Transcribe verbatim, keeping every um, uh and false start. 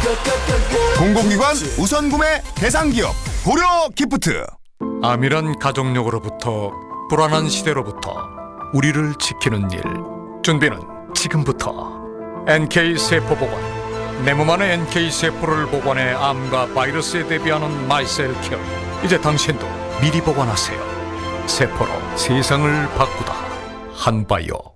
공공기관 우선 구매 대상 기업 고려 기프트. 암이란 가족력으로부터 불안한 시대로부터 우리를 지키는 일, 준비는 지금부터. 엔케이 세포보관, 내 몸 안의 엔케이 세포를 보관해 암과 바이러스에 대비하는 마이셀케어. 이제 당신도 미리 보관하세요. 세포로 세상을 바꾸다 한바이오.